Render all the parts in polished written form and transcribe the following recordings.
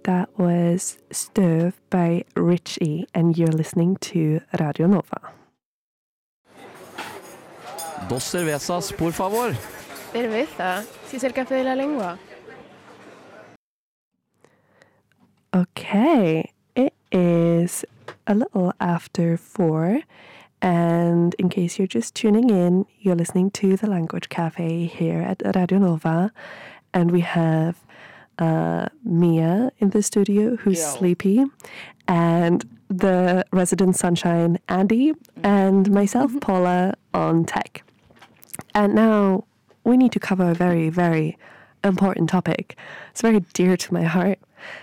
That was Støv by Richie, and you're listening to Radio Nova. Dos cervezas, por favor. Cerveza, si es el café de la lengua. Okay, it is a little after 4, and in case you're just tuning in, you're listening to The Language Cafe here at Radio Nova, and we have Mia in the studio, who's sleepy, and the resident sunshine, Andy, and myself, Paula, on tech. And now we need to cover a very, very important topic. It's very dear to my heart.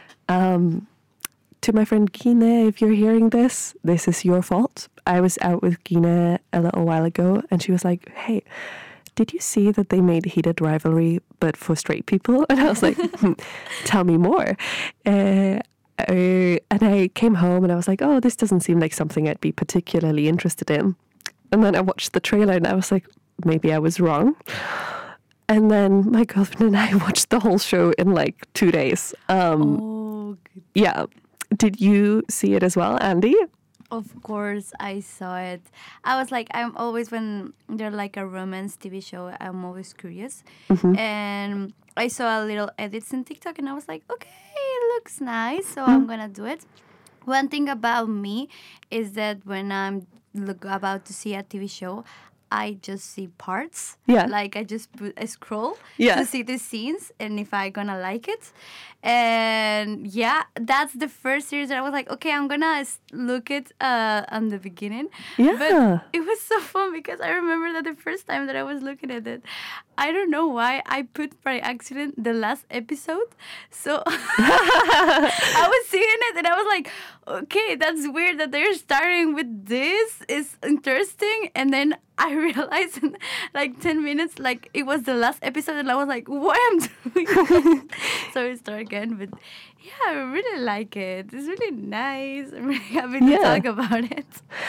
To my friend Gine, if you're hearing this is your fault. I was out with Gine a little while ago, and she was like, hey, did you see that they made Heated Rivalry but for straight people? And I was like, tell me more. And I came home and I was like, oh, this doesn't seem like something I'd be particularly interested in. And then I watched the trailer and I was like, maybe I was wrong. And then my girlfriend and I watched the whole show in like 2 days. Yeah. Did you see it as well, Andy? Of course, I saw it. I was like, I'm always, when they're like a romance TV show, I'm always curious. Mm-hmm. And I saw a little edits in TikTok and I was like, okay, it looks nice, so I'm gonna do it. One thing about me is that when I'm about to see a TV show, I just see parts. Yeah. Like I just scroll Yeah. to see the scenes and if I gonna like it. And yeah, that's the first series that I was like, okay, I'm gonna look it on the beginning. Yeah. But it was so fun because I remember that the first time that I was looking at it, I don't know why I put by accident the last episode. So I was seeing it and I was like, okay, that's weird that they're starting with this. It's interesting. And then I realized in like 10 minutes, like it was the last episode and I was like, what am I doing? So we start again. But yeah, I really like it. It's really nice. I'm really happy to talk about it.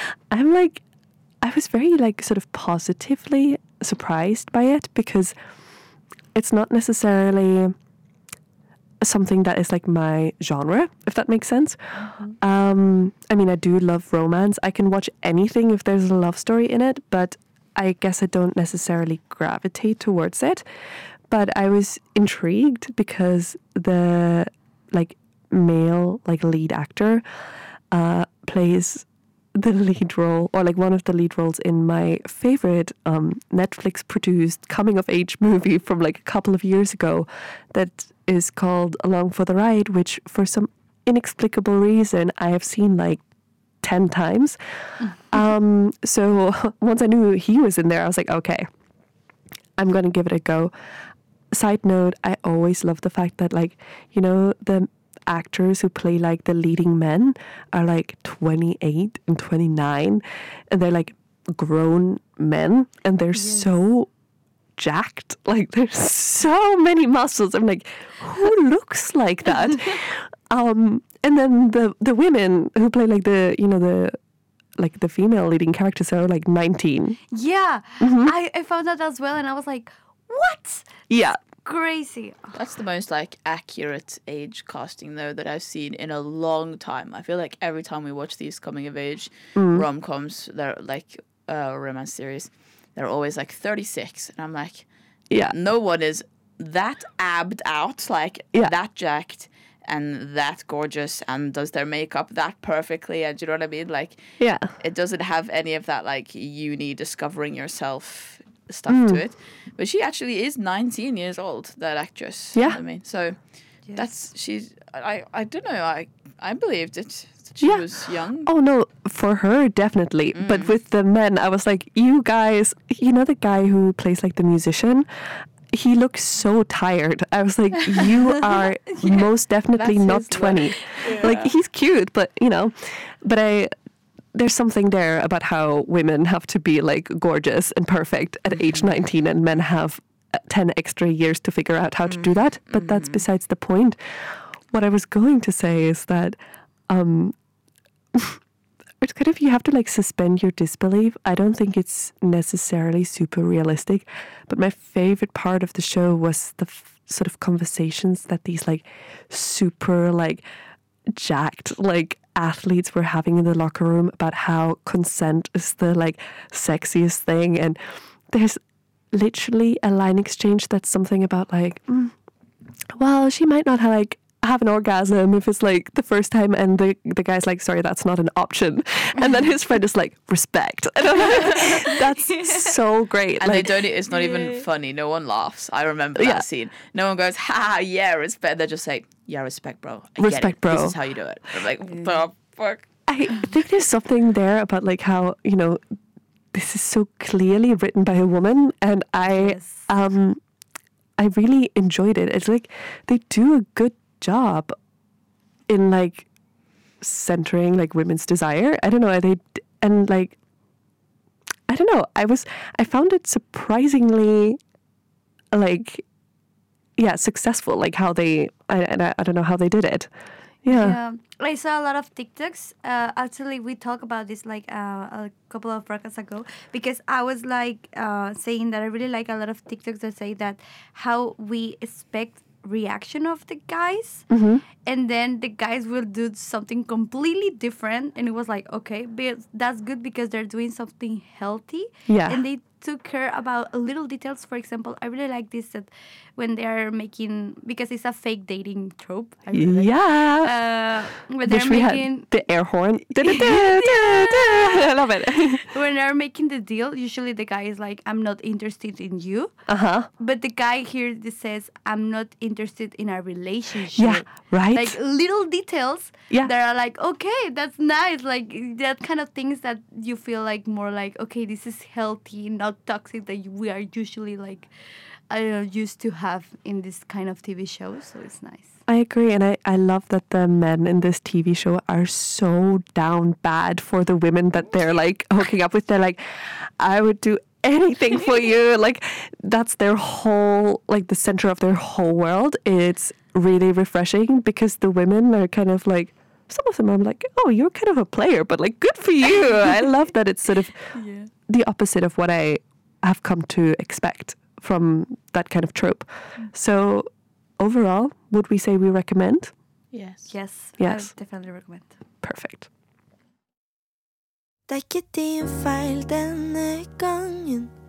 I was very like sort of positively surprised by it because it's not necessarily something that is like my genre, if that makes sense. Mm-hmm. I mean, I do love romance. I can watch anything if there's a love story in it, but I guess I don't necessarily gravitate towards it. But I was intrigued because the like male like lead actor plays the lead role, or like one of the lead roles in my favorite Netflix produced coming of age movie from like a couple of years ago that is called Along for the Ride, which for some inexplicable reason I have seen like 10 times. So once I knew he was in there, I was like, okay, I'm going to give it a go. Side note, I always love the fact that like, you know, the actors who play like the leading men are like 28 and 29 and they're like grown men and they're so jacked, like there's so many muscles. I'm like, who looks like that? And then the women who play like the, you know, the female leading characters are like 19. Yeah, I found that as well and I was like, what? Yeah. Crazy. That's the most like accurate age casting though that I've seen in a long time. I feel like every time we watch these coming of age rom-coms, they're like romance series, they're always like 36 and I'm like, no one is that abbed out, like that jacked and that gorgeous and does their makeup that perfectly, and you know what I mean, like it doesn't have any of that like uni discovering yourself stuff to it. But she actually is 19 years old, that actress. Yeah. I mean, so I don't know, I believed it. She was young. Oh no, for her definitely. But with the men, I was like, you guys, you know the guy who plays like the musician? He looks so tired. I was like, you are most definitely not 20. Like he's cute, but you know, but there's something there about how women have to be like gorgeous and perfect at age 19 and men have 10 extra years to figure out how to do that. But that's besides the point. What I was going to say is that it's kind of, you have to like suspend your disbelief. I don't think it's necessarily super realistic, but my favorite part of the show was the sort of conversations that these like super like jacked like athletes were having in the locker room about how consent is the like sexiest thing. And there's literally a line exchange that's something about like, well, she might not have an orgasm if it's like the first time, and the guy's like, sorry, that's not an option. And then his friend is like, respect. And I'm like, that's so great. And like, they don't. It's not even funny. No one laughs. I remember that scene. No one goes, "Ha, yeah, respect." They just say, "Yeah, respect, bro. I Respect, get it. bro." This is how you do it." I'm like, what the fuck? I think there's something there about like how, you know, this is so clearly written by a woman, and I really enjoyed it. It's like they do a good job in like centering like women's desire. I don't know. I found it surprisingly like, yeah, successful. Like how they, I don't know how they did it. Yeah. I saw a lot of TikToks. Actually, we talked about this like a couple of podcasts ago, because I was like saying that I really like a lot of TikToks that say that how we expect reaction of the guys, and then the guys will do something completely different, and it was like, okay, but that's good because they're doing something healthy, and they took care about little details. For example, I really like this, that when they're making, because it's a fake dating trope, I really like, when they're making the air horn. I love it. When they're making the deal, usually the guy is like, I'm not interested in you. But the guy here says, I'm not interested in our relationship. Yeah, right. Like little details that are like, okay, that's nice. Like that kind of things that you feel like more like, okay, this is healthy, not toxic, that we are usually like used to have in this kind of TV shows. So it's nice. I agree, and I love that the men in this TV show are so down bad for the women that they're like hooking up with. They're like, I would do anything for you. Like that's their whole, like the center of their whole world. It's really refreshing because the women are kind of like, some of them I'm like, oh, you're kind of a player, but like good for you. I love that it's sort of the opposite of what I have come to expect from that kind of trope. So overall, would we say we recommend? Yes. Yes. I would definitely recommend. Perfect. Det er ikke din feil denne gangen.